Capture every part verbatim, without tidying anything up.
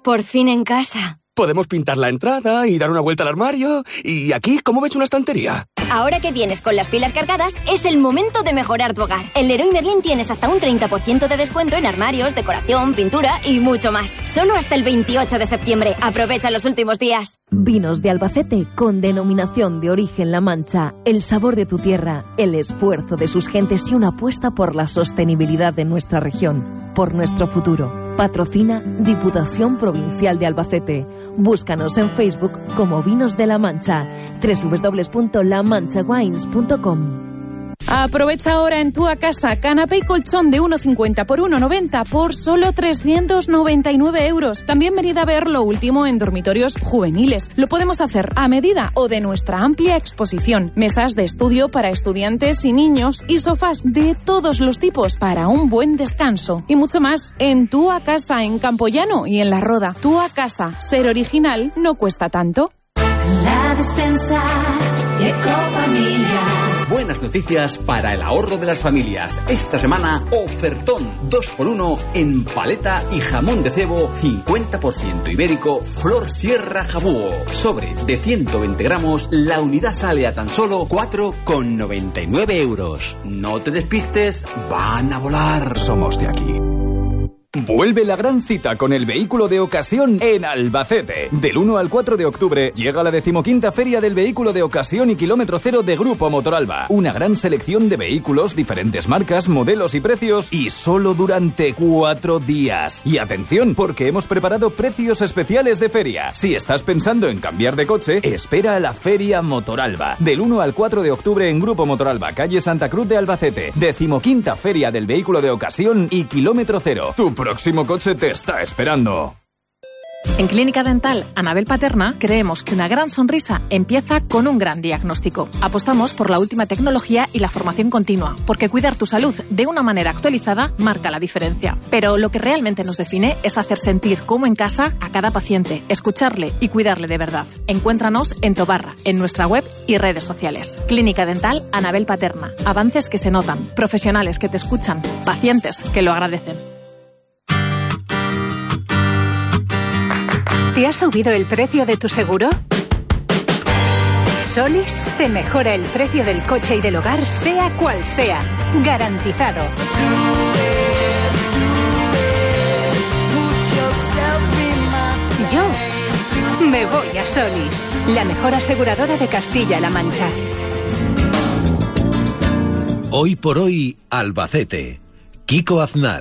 Por fin en casa. Podemos pintar la entrada y dar una vuelta al armario. Y aquí, ¿cómo ves una estantería? Ahora que vienes con las pilas cargadas, es el momento de mejorar tu hogar. En Leroy Merlin tienes hasta un treinta por ciento de descuento en armarios, decoración, pintura y mucho más. Solo hasta el veintiocho de septiembre. Aprovecha los últimos días. Vinos de Albacete con denominación de origen La Mancha. El sabor de tu tierra, el esfuerzo de sus gentes y una apuesta por la sostenibilidad de nuestra región. Por nuestro futuro. Patrocina Diputación Provincial de Albacete. Búscanos en Facebook como Vinos de La Mancha. doble u doble u doble u punto la mancha wines punto com. Aprovecha ahora en tu casa canapé y colchón de uno cincuenta por uno noventa por solo trescientos noventa y nueve euros. También venid a ver lo último en dormitorios juveniles. Lo podemos hacer a medida o de nuestra amplia exposición. Mesas de estudio para estudiantes y niños y sofás de todos los tipos para un buen descanso. Y mucho más en tu casa en Campoyano y en La Roda. Tu casa, ser original no cuesta tanto. La Despensa Ecofamilia. Buenas noticias para el ahorro de las familias. Esta semana, ofertón dos por uno en paleta y jamón de cebo cincuenta por ciento ibérico Flor Sierra Jabúo. Sobre de ciento veinte gramos, la unidad sale a tan solo cuatro con noventa y nueve euros. No te despistes, van a volar. Somos de aquí. Vuelve la gran cita con el vehículo de ocasión en Albacete. Del uno al cuatro de octubre llega la decimoquinta Feria del Vehículo de Ocasión y Kilómetro Cero de Grupo Motoralba. Una gran selección de vehículos, diferentes marcas, modelos y precios, y solo durante cuatro días. Y atención, porque hemos preparado precios especiales de feria. Si estás pensando en cambiar de coche, espera a la Feria Motoralba. Del uno al cuatro de octubre en Grupo Motoralba, calle Santa Cruz de Albacete. Decimoquinta Feria del Vehículo de Ocasión y Kilómetro Cero. Tu próximo coche te está esperando. En Clínica Dental Anabel Paterna creemos que una gran sonrisa empieza con un gran diagnóstico. Apostamos por la última tecnología y la formación continua, porque cuidar tu salud de una manera actualizada marca la diferencia. Pero lo que realmente nos define es hacer sentir como en casa a cada paciente, escucharle y cuidarle de verdad. Encuéntranos en Tobarra, en nuestra web y redes sociales. Clínica Dental Anabel Paterna. Avances que se notan, profesionales que te escuchan, pacientes que lo agradecen. ¿Te ha subido el precio de tu seguro? Solís te mejora el precio del coche y del hogar, sea cual sea. Garantizado. Yo me voy a Solís, la mejor aseguradora de Castilla-La Mancha. Hoy por hoy, Albacete. Kiko Aznar.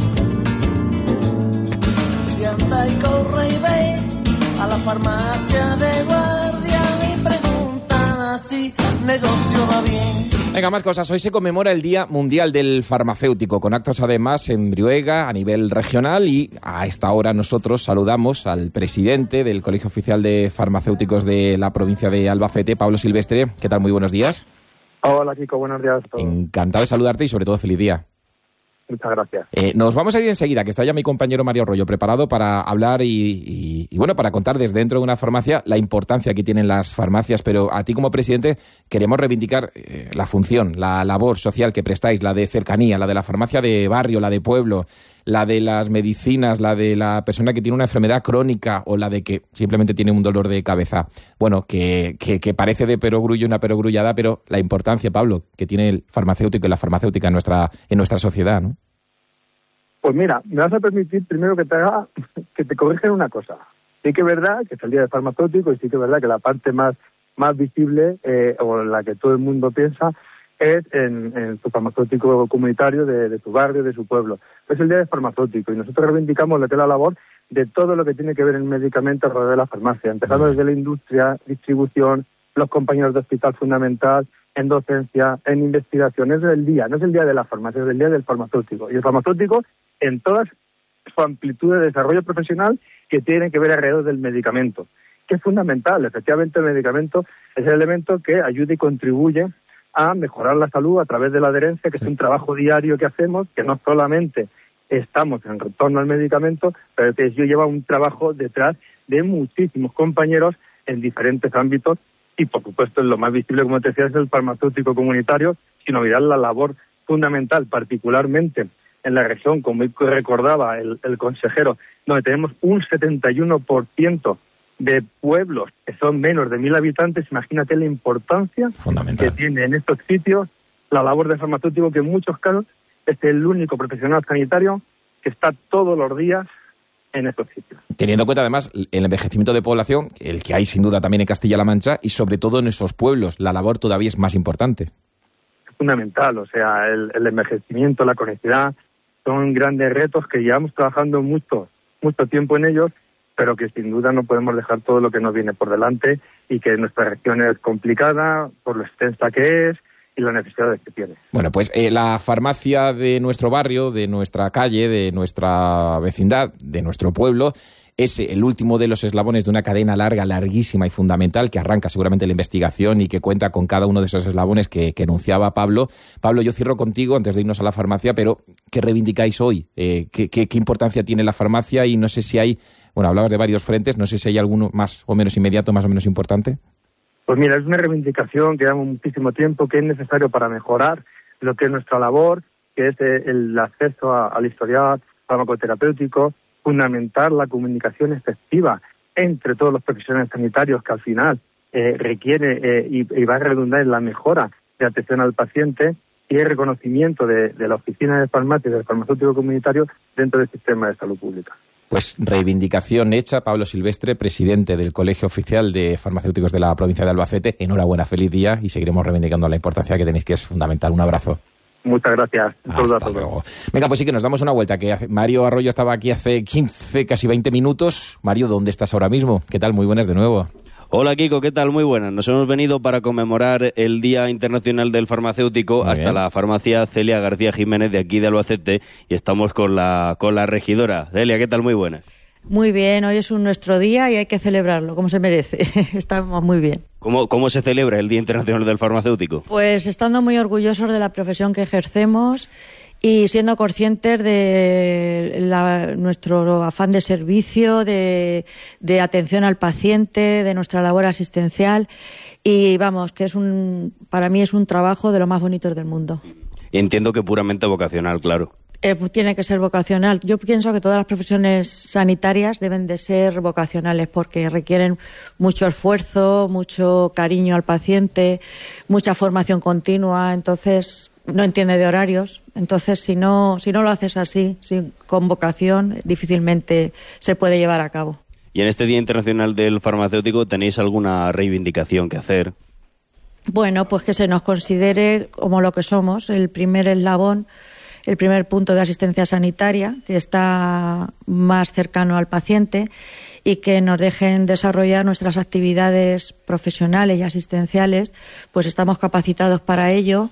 Y corre y ve a la farmacia de guardia y pregunta si negocio va bien. Venga, más cosas. Hoy se conmemora el Día Mundial del Farmacéutico, con actos además en Brihuega a nivel regional, y a esta hora nosotros saludamos al presidente del Colegio Oficial de Farmacéuticos de la provincia de Albacete, Pablo Silvestre. ¿Qué tal? Muy buenos días. Hola, Kiko. Buenos días a todos. Encantado de saludarte y sobre todo feliz día. Muchas gracias. Eh, nos vamos a ir enseguida, que está ya mi compañero Mario Arroyo preparado para hablar y, y, y bueno, para contar desde dentro de una farmacia la importancia que tienen las farmacias, pero a ti como presidente queremos reivindicar eh, la función, la labor social que prestáis, la de cercanía, la de la farmacia de barrio, la de pueblo, la de las medicinas, la de la persona que tiene una enfermedad crónica o la de que simplemente tiene un dolor de cabeza. Bueno, que, que, que parece de perogrullo una perogrullada, pero la importancia, Pablo, que tiene el farmacéutico y la farmacéutica en nuestra, en nuestra sociedad, ¿no? Pues mira, me vas a permitir primero que te haga, que te corrigen una cosa. Sí que es verdad que es el día del farmacéutico y sí que es verdad que la parte más, más visible eh, o la que todo el mundo piensa es en, en su farmacéutico comunitario de, de su barrio, de su pueblo. Es el día del farmacéutico y nosotros reivindicamos lo que es la labor de todo lo que tiene que ver en medicamentos alrededor de la farmacia, empezando desde la industria, distribución, los compañeros de hospital fundamental, en docencia, en investigación. Es el día, no es el día de la farmacia, es el día del farmacéutico. Y el farmacéutico en toda su amplitud de desarrollo profesional que tiene que ver alrededor del medicamento, que es fundamental. Efectivamente, el medicamento es el elemento que ayuda y contribuye a mejorar la salud a través de la adherencia, que es un trabajo diario que hacemos, que no solamente estamos en torno al medicamento, pero que lleva un trabajo detrás de muchísimos compañeros en diferentes ámbitos y, por supuesto, lo más visible, como te decía, es el farmacéutico comunitario, sin olvidar la labor fundamental, particularmente en la región, como recordaba el, el consejero, donde tenemos un setenta y uno por ciento de pueblos que son menos de mil habitantes, imagínate la importancia que tiene en estos sitios la labor del farmacéutico, que en muchos casos es el único profesional sanitario que está todos los días en estos sitios. Teniendo en cuenta además el envejecimiento de población, el que hay sin duda también en Castilla-La Mancha, y sobre todo en esos pueblos, la labor todavía es más importante. Es fundamental, o sea, el, el envejecimiento, la conectividad, son grandes retos que llevamos trabajando mucho, mucho tiempo en ellos, pero que sin duda no podemos dejar todo lo que nos viene por delante, y que nuestra región es complicada por lo extensa que es y las necesidades que tiene. Bueno, pues eh, la farmacia de nuestro barrio, de nuestra calle, de nuestra vecindad, de nuestro pueblo, es el último de los eslabones de una cadena larga, larguísima y fundamental, que arranca seguramente la investigación y que cuenta con cada uno de esos eslabones que, que enunciaba Pablo. Pablo, yo cierro contigo antes de irnos a la farmacia, pero ¿qué reivindicáis hoy? Eh, ¿qué, qué, ¿Qué importancia tiene la farmacia? Y no sé si hay, bueno, hablabas de varios frentes, no sé si hay alguno más o menos inmediato, más o menos importante. Pues mira, es una reivindicación que llevamos muchísimo tiempo, que es necesario para mejorar lo que es nuestra labor, que es el acceso a, al historial farmacoterapéutico, fundamentar la comunicación efectiva entre todos los profesionales sanitarios, que al final eh, requiere eh, y, y va a redundar en la mejora de atención al paciente, y el reconocimiento de, de la oficina de farmacia y del farmacéutico comunitario dentro del sistema de salud pública. Pues reivindicación hecha. Pablo Silvestre, presidente del Colegio Oficial de Farmacéuticos de la provincia de Albacete. Enhorabuena, feliz día, y seguiremos reivindicando la importancia que tenéis, que es fundamental. Un abrazo. Muchas gracias. Hasta luego. Venga, pues sí que nos damos una vuelta, que hace... Mario Arroyo estaba aquí hace quince, casi veinte minutos. Mario, ¿dónde estás ahora mismo? ¿Qué tal? Muy buenas de nuevo. Hola Kiko, ¿qué tal? Muy buenas. Nos hemos venido para conmemorar el Día Internacional del Farmacéutico Muy hasta bien. La farmacia Celia García Jiménez de aquí de Albacete, y estamos con la con la regidora. Celia, ¿qué tal? Muy buenas. Muy bien, hoy es un nuestro día y hay que celebrarlo, como se merece. Estamos muy bien. ¿Cómo, ¿Cómo se celebra el Día Internacional del Farmacéutico? Pues estando muy orgullosos de la profesión que ejercemos y siendo conscientes de la, nuestro afán de servicio, de, de atención al paciente, de nuestra labor asistencial, y vamos, que es un, para mí es un trabajo de lo más bonitos del mundo. Entiendo que puramente vocacional, claro. Eh, pues tiene que ser vocacional. Yo pienso que todas las profesiones sanitarias deben de ser vocacionales, porque requieren mucho esfuerzo, mucho cariño al paciente, mucha formación continua. Entonces no entiende de horarios. Entonces si no si no lo haces así, sin, con vocación, difícilmente se puede llevar a cabo. Y en este Día Internacional del Farmacéutico, ¿tenéis alguna reivindicación que hacer? Bueno, pues que se nos considere como lo que somos, el primer eslabón, el primer punto de asistencia sanitaria, que está más cercano al paciente, y que nos dejen desarrollar nuestras actividades profesionales y asistenciales, pues estamos capacitados para ello,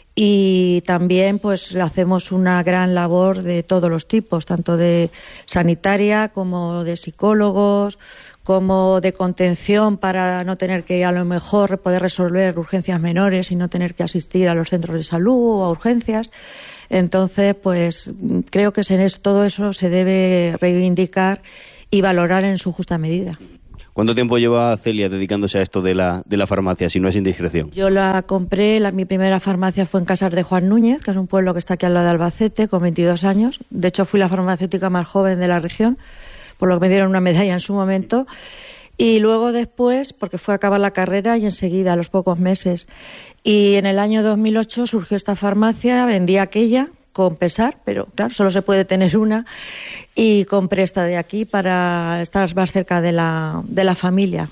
y también pues hacemos una gran labor de todos los tipos, tanto de sanitaria como de psicólogos, como de contención, para no tener que a lo mejor poder resolver urgencias menores y no tener que asistir a los centros de salud o a urgencias. Entonces, pues creo que en eso, todo eso se debe reivindicar y valorar en su justa medida. ¿Cuánto tiempo lleva Celia dedicándose a esto de la, de la farmacia, si no es indiscreción? Yo la compré, la, mi primera farmacia fue en Casas de Juan Núñez, que es un pueblo que está aquí al lado de Albacete, con veintidós años. De hecho, fui la farmacéutica más joven de la región, por lo que me dieron una medalla en su momento. Y luego después, porque fue a acabar la carrera y enseguida, a los pocos meses. Y en el año dos mil ocho surgió esta farmacia, vendí aquella con pesar, pero claro, solo se puede tener una, y compré esta de aquí para estar más cerca de la, de la familia.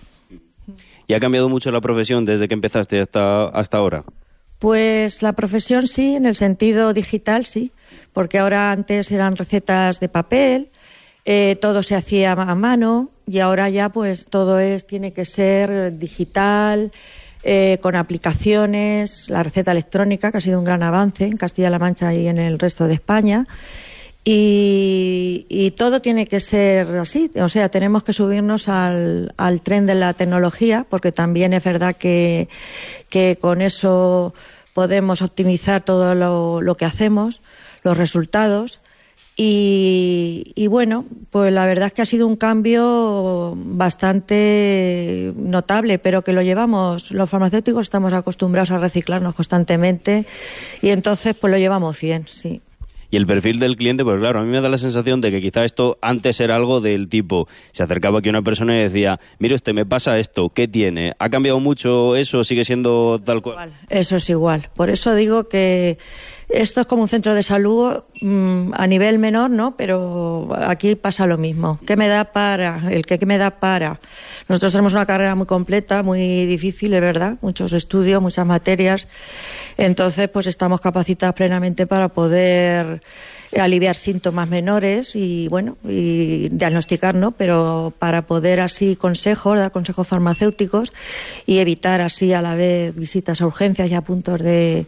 ¿Y ha cambiado mucho la profesión desde que empezaste hasta, hasta ahora? Pues la profesión sí, en el sentido digital sí, porque ahora antes eran recetas de papel, eh, todo se hacía a mano, y ahora ya pues todo es tiene que ser digital, eh, con aplicaciones, la receta electrónica, que ha sido un gran avance en Castilla-La Mancha y en el resto de España, y, y todo tiene que ser así, o sea, tenemos que subirnos al, al tren de la tecnología, porque también es verdad que, que con eso podemos optimizar todo lo, lo que hacemos, los resultados. Y, y bueno, pues la verdad es que ha sido un cambio bastante notable, pero que lo llevamos, los farmacéuticos estamos acostumbrados a reciclarnos constantemente, y entonces pues lo llevamos bien, sí. Y el perfil del cliente, pues claro, a mí me da la sensación de que quizá esto antes era algo del tipo, se acercaba aquí una persona y decía, mire usted, me pasa esto, ¿qué tiene? ¿Ha cambiado mucho eso? ¿Sigue siendo tal cual? Eso es igual. Por eso digo que esto es como un centro de salud mmm, a nivel menor, ¿no? Pero aquí pasa lo mismo. ¿Qué me da para? El que ¿qué me da para? Nosotros tenemos una carrera muy completa, muy difícil, es verdad, muchos estudios, muchas materias. Entonces, pues estamos capacitados plenamente para poder aliviar síntomas menores y, bueno, y diagnosticar, ¿no? Pero para poder así consejos, dar consejos farmacéuticos y evitar así a la vez visitas a urgencias y a puntos de,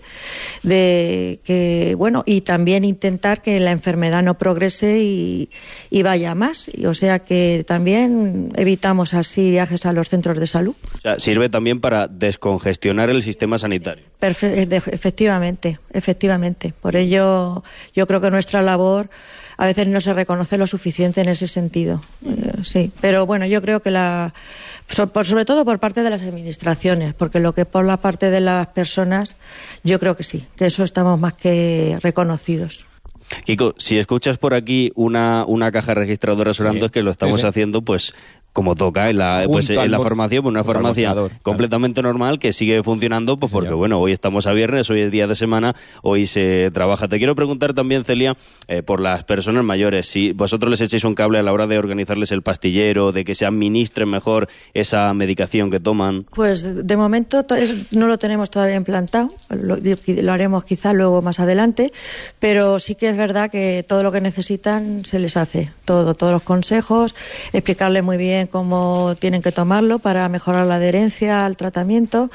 de que, bueno, y también intentar que la enfermedad no progrese y, y vaya más. Y, o sea que también evitamos así viajes a los centros de salud. O sea, sirve también para descongestionar el sistema sanitario. Perfe- de- efectivamente, efectivamente. Por ello, yo creo que nuestra labor a veces no se reconoce lo suficiente en ese sentido. Eh, sí, pero bueno, yo creo que la, so- por, sobre todo por parte de las administraciones, porque lo que por la parte de las personas, yo creo que sí, que eso estamos más que reconocidos. Kiko, si escuchas por aquí una, una caja registradora sonando, Sí, es que lo estamos sí, sí. haciendo pues como toca en la, Junto pues, en al la mos- farmacia, pues una junto al farmacia mostrador, completamente normal que sigue funcionando, pues Sí, porque señor. bueno, hoy estamos a viernes, hoy es día de semana, hoy se trabaja. Te quiero preguntar también, Celia, eh, por las personas mayores, si vosotros les echáis un cable a la hora de organizarles el pastillero, de que se administren mejor esa medicación que toman. Pues de momento to- es- no lo tenemos todavía implantado, lo, lo haremos quizá luego más adelante, pero sí que es verdad que todo lo que necesitan se les hace, todo, todos los consejos, explicarles muy bien cómo tienen que tomarlo para mejorar la adherencia al tratamiento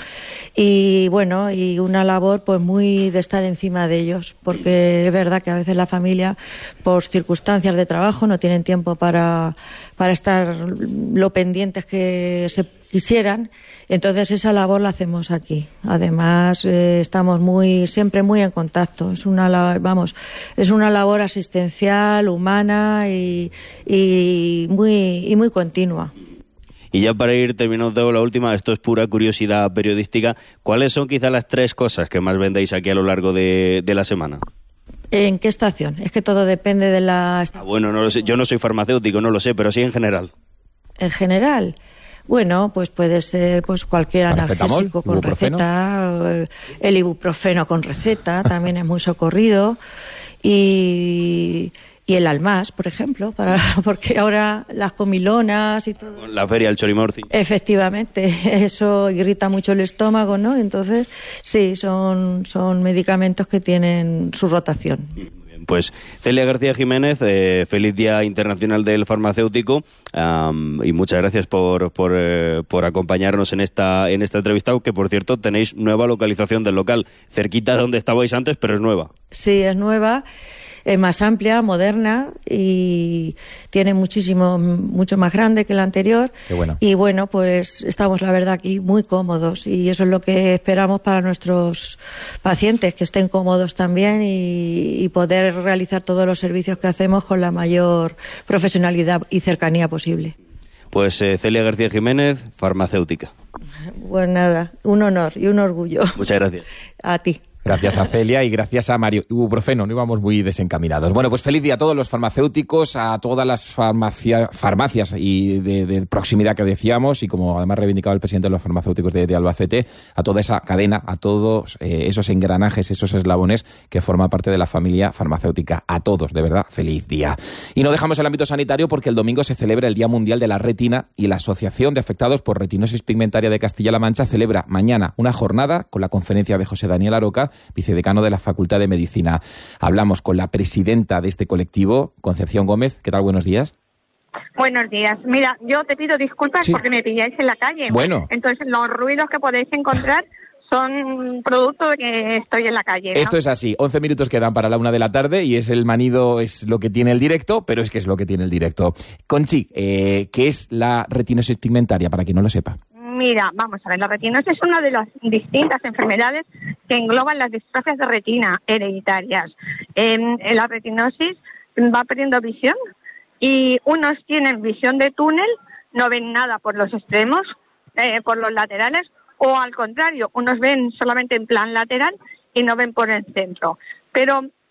y bueno, y una labor pues muy de estar encima de ellos, porque es verdad que a veces la familia por circunstancias de trabajo no tienen tiempo para, para estar lo pendientes que se quisieran, entonces esa labor la hacemos aquí. Además eh, estamos muy siempre muy en contacto. Es una la- vamos es una labor asistencial, humana y, y muy y muy continua. Y ya para ir terminando la última, esto es pura curiosidad periodística, ¿cuáles son quizá las tres cosas que más vendéis aquí a lo largo de, de la semana? ¿En qué estación? Es que todo depende de la Ah, bueno, no lo sé, yo no soy farmacéutico, no lo sé, pero sí en general. en general. Bueno, pues puede ser pues cualquier Paracetamol, analgésico con ibuprofeno. receta, eh, el ibuprofeno con receta también es muy socorrido y, y el Almás, por ejemplo, para porque ahora las comilonas y todo. La feria del Chorimorci. Efectivamente, eso irrita mucho el estómago, ¿no? Entonces, sí, son son medicamentos que tienen su rotación. Pues Celia García Jiménez, eh, feliz Día Internacional del Farmacéutico um, y muchas gracias por por, eh, por acompañarnos en esta en esta entrevista, que por cierto tenéis nueva localización del local, cerquita de donde estabais antes, pero es nueva. Sí, es nueva, es más amplia, moderna y tiene muchísimo, mucho más grande que la anterior. Qué bueno. Y bueno, pues estamos, la verdad, aquí muy cómodos y eso es lo que esperamos para nuestros pacientes, que estén cómodos también y, y poder realizar todos los servicios que hacemos con la mayor profesionalidad y cercanía posible. Pues eh, Celia García Jiménez, farmacéutica. Pues nada, un honor y un orgullo. Muchas gracias. A ti. Gracias a Celia y gracias a Mario. Ibuprofeno, no íbamos muy desencaminados. Bueno, pues feliz día a todos los farmacéuticos, a todas las farmacia, farmacias y de, de proximidad que decíamos, y como además reivindicaba el presidente de los farmacéuticos de, de Albacete, a toda esa cadena, a todos eh, esos engranajes, esos eslabones que forman parte de la familia farmacéutica. A todos, de verdad, feliz día. Y no dejamos el ámbito sanitario porque el domingo se celebra el Día Mundial de la Retina y la Asociación de Afectados por Retinosis Pigmentaria de Castilla-La Mancha celebra mañana una jornada con la conferencia de José Daniel Aroca, vicedecano de la Facultad de Medicina. Hablamos con la presidenta de este colectivo, Concepción Gómez. ¿Qué tal? Buenos días. Buenos días. Mira, yo te pido disculpas Sí. porque me pilláis en la calle. Bueno. Entonces, los ruidos que podéis encontrar son producto de que estoy en la calle, ¿no? Esto es así. once minutos quedan para la una de la tarde y es el manido, es lo que tiene el directo, pero es que es lo que tiene el directo. Conchi, eh, ¿qué es la retinosis pigmentaria, para quien no lo sepa? Mira, vamos a ver, la retinosis es una de las distintas enfermedades que engloban las distrofias de retina hereditarias. En, en la retinosis va perdiendo visión y unos tienen visión de túnel, no ven nada por los extremos, eh, por los laterales, o al contrario, unos ven solamente en plan lateral y no ven por el centro. Pero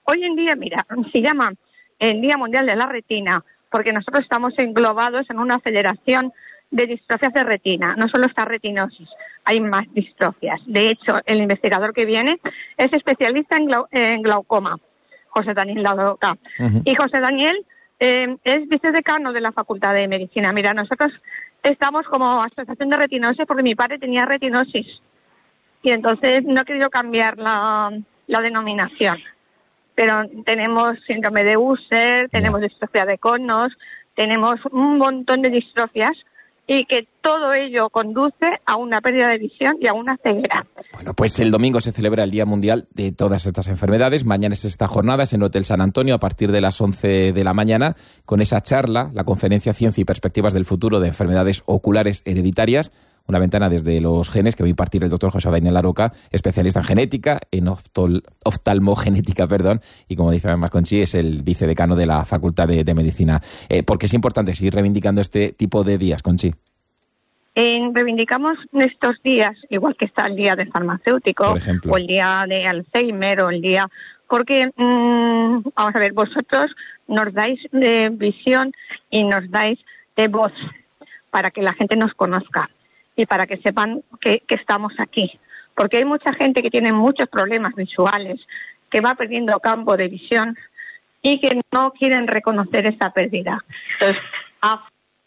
Hoy en día, mira, se llama el Día Mundial de la Retina porque nosotros estamos englobados en una federación de distrofias de retina. No solo está retinosis, hay más distrofias. De hecho, el investigador que viene es especialista en, glau en glaucoma, José Daniel Ladoca. Uh-huh. Y José Daniel eh, es vicedecano de la Facultad de Medicina. Mira, nosotros estamos como asociación de retinosis porque mi padre tenía retinosis y entonces no he querido cambiar la, la denominación. Pero tenemos síndrome de Usher, tenemos yeah. distrofia de conos, tenemos un montón de distrofias y que todo ello conduce a una pérdida de visión y a una ceguera. Bueno, pues el domingo se celebra el Día Mundial de todas estas enfermedades. Mañana es esta jornada, es en el Hotel San Antonio a partir de las once de la mañana con esa charla, la conferencia Ciencia y Perspectivas del Futuro de Enfermedades Oculares Hereditarias. Una ventana desde los genes que va a impartir el doctor José Daniel Laroca, especialista en genética, en oftol, oftalmogenética, perdón, y como dice además Conchi, es el vicedecano de la Facultad de, de Medicina. Eh, ¿Por qué es importante seguir reivindicando este tipo de días, Conchi? Eh, reivindicamos estos días, igual que está el día del farmacéutico, o el día de Alzheimer, o el día... Porque, mmm, vamos a ver, vosotros nos dais de visión y nos dais de voz para que la gente nos conozca y para que sepan que, que estamos aquí. Porque hay mucha gente que tiene muchos problemas visuales, que va perdiendo campo de visión y que no quieren reconocer esa pérdida. Entonces, a...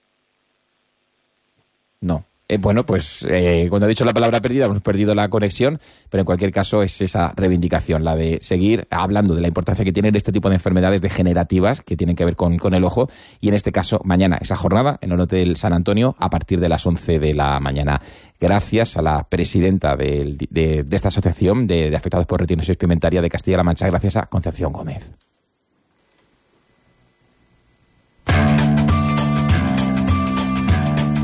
No. Eh, bueno, pues eh, cuando he dicho la palabra pérdida hemos perdido la conexión, pero en cualquier caso es esa reivindicación, la de seguir hablando de la importancia que tienen este tipo de enfermedades degenerativas que tienen que ver con, con el ojo, y en este caso mañana esa jornada en el Hotel San Antonio a partir de las once de la mañana. Gracias a la presidenta de, de, de esta asociación de, de afectados por retinosis pigmentaria de Castilla-La Mancha, gracias a Concepción Gómez.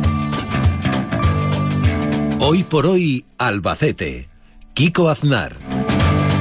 Hoy por hoy, Albacete. Kiko Aznar.